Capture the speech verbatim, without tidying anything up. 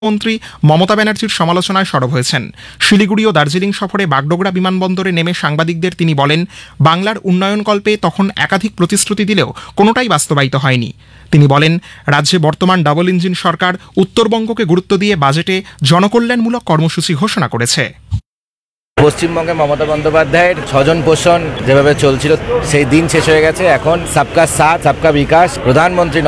মন্ত্রী মমতা ব্যানার্জির সমালোচনায় সরব হয়েছেন। শিলিগুড়ি ও দার্জিলিং সফরে বাগডোগরা বিমানবন্দরে নেমে সাংবাদিকদের তিনি বলেন, বাংলার উন্নয়নকল্পে তখন একাধিক প্রতিশ্রুতি দিলেও কোনোটাই বাস্তবায়িত হয়নি। তিনি বলেন, রাজ্যে বর্তমান ডাবল ইঞ্জিন সরকার উত্তরবঙ্গকে গুরুত্ব দিয়ে বাজেটে জনকল্যাণমূলক কর্মসূচি ঘোষণা করেছে। পশ্চিমবঙ্গে মমতা বন্দ্যোপাধ্যায়ের স্বজন পোষণ যেভাবে চলছিল সেই দিন শেষ হয়ে গেছে। এখন সবকা সাথ সবকা বিকাশ, প্রধানমন্ত্রী